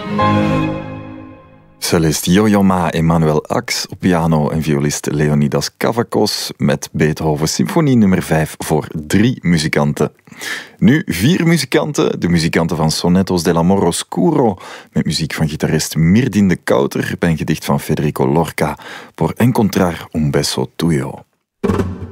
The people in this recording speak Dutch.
Cellist Yo-Yo Ma, Emmanuel Ax op piano en violist Leonidas Kavakos met Beethoven Symfonie nummer 5 voor 3 muzikanten. Nu 4 muzikanten, de muzikanten van Sonetos dell'amor oscuro met muziek van gitarist Mirdin de Kouter bij een gedicht van Federico Lorca, Por encontrar un beso tuyo.